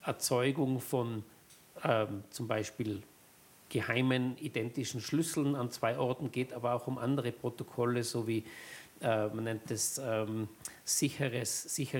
Erzeugung von zum Beispiel geheimen identischen Schlüsseln an 2 Orten, geht aber auch um andere Protokolle, so wie man nennt es sichere